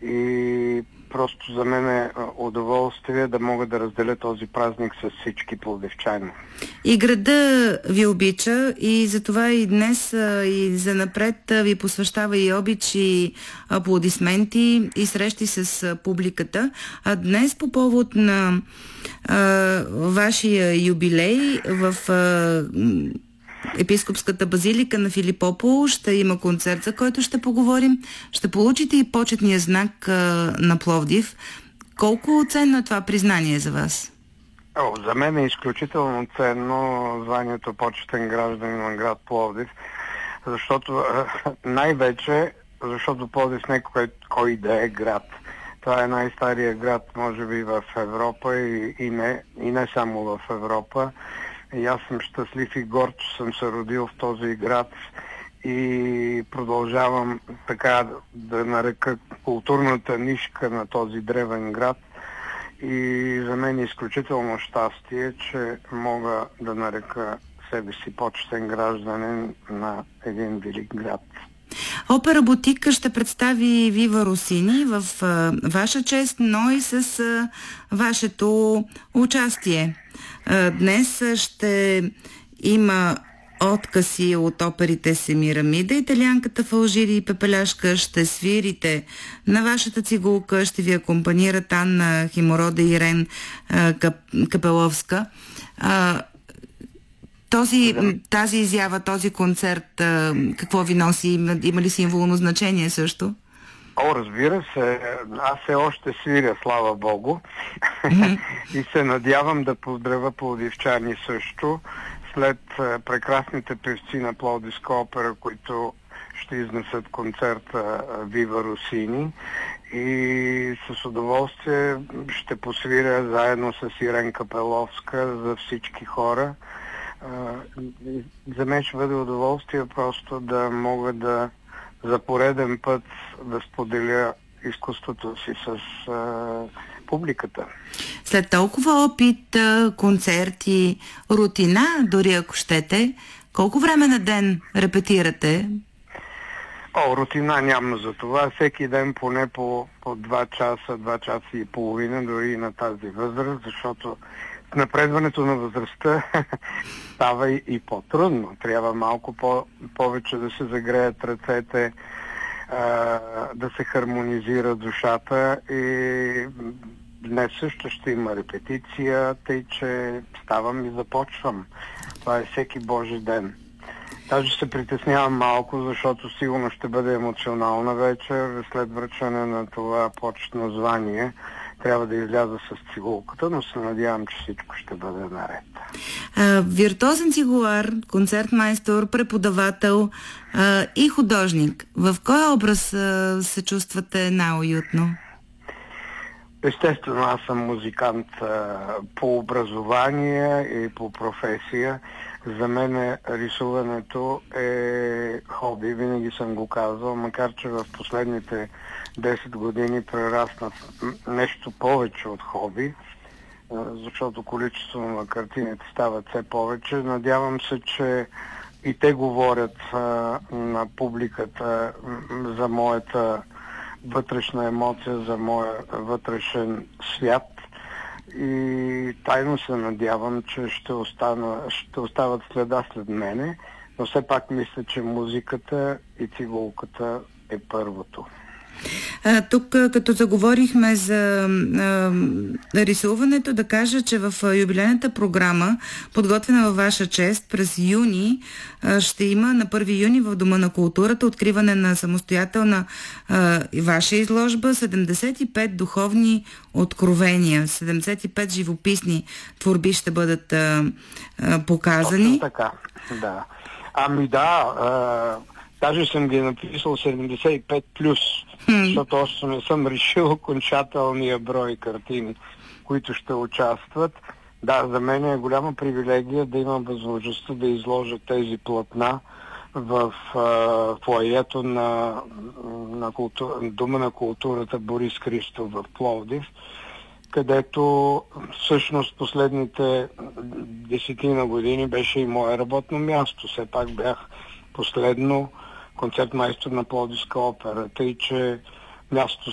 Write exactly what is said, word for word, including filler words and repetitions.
и просто за мен е удоволствие да мога да разделя този празник с всички пловдивчани. И града ви обича и затова и днес и занапред ви посвещава и обич, и аплодисменти, и срещи с публиката. А днес по повод на а, вашия юбилей в а, Епископската базилика на Филипопол ще има концерт, за който ще поговорим. Ще получите и почетния знак а, на Пловдив. Колко ценно е това признание за вас? О, за мен е изключително ценно званието почетен гражданин на град Пловдив, защото най-вече, защото Пловдив не кой, кой да е град. Това е най-стария град, може би, в Европа и, и, не, и не само в Европа. И аз съм щастлив и горд, че съм се родил в този град и продължавам така да нарека културната нишка на този древен град. И за мен е изключително щастие, че мога да нарека себе си почетен гражданин на един велик град. Опера Бутика ще представи Вива Росини в а, ваша чест, но и с а, вашето участие. А, днес ще има откъси от оперите Семирамида, Италианката в Алжири и Пепеляшка. Ще свирите на вашата цигулка, ще ви акомпанират Анна Химорода и Ирен а, Кап, Капеловска. А, този, тази изява, този концерт, а, какво ви носи? Има, има ли символно значение също? О, разбира се, аз все още свиря, слава Богу, mm-hmm. и се надявам да поздравя пловдивчани също, след а, прекрасните певци на Пловдивска опера, които ще изнесат концерта Вива Росини, и с удоволствие ще посвиря заедно с Ирен Капеловска за всички хора. Uh, за мен ще бъде удоволствие просто да мога да за пореден път да споделя изкуството си с uh, публиката. След толкова опит, концерти, рутина, дори ако щете, колко време на ден репетирате? О, рутина няма за това. Всеки ден поне по, по два часа, два часа и половина, дори и на тази възраст, защото с напредването на възрастта става и, и по-трудно. Трябва малко по, повече да се загреят ръцете, а, да се хармонизира душата, и днес също ще има репетиция, тъй че ставам и започвам. Това е всеки Божи ден. Даже се притеснявам малко, защото сигурно ще бъде емоционална вечер след връчване на това почетно звание. Трябва да изляза с цигулката, но се надявам, че всичко ще бъде наред. А, виртуозен цигулар, концертмайстор, преподавател а, и художник. В кой образ а, се чувствате най-уютно? Естествено, аз съм музикант а, по образование и по професия. За мен рисуването е хоби, винаги съм го казвал, макар че в последните десет години прерасна нещо повече от хоби, защото количество на картините стават все повече. Надявам се, че и те говорят а, на публиката за моята вътрешна емоция, за моя вътрешен свят. И тайно се надявам, че ще, остана, ще остават следа след мене, но все пак мисля, че музиката и цигулката е първото. А, тук, като заговорихме за а, рисуването, да кажа, че в юбилейната програма, подготвена във ваша чест, през юни а, ще има на първи юни в Дома на културата откриване на самостоятелна а, ваша изложба седемдесет и пет духовни откровения. седемдесет и пет живописни творби ще бъдат а, а, показани. Точно така, да. Ами да, а, даже съм ги написал седемдесет и пет плюс. Защото още не съм решил окончателния брой картини, които ще участват. Да, за мен е голяма привилегия да имам възможността да изложа тези платна в фоайето на, на култур... Дома на културата Борис Христов в Пловдив, където всъщност последните десетина години беше и мое работно място. Все пак бях последно концертмайстор на Пловдивска опера, тъй че мястото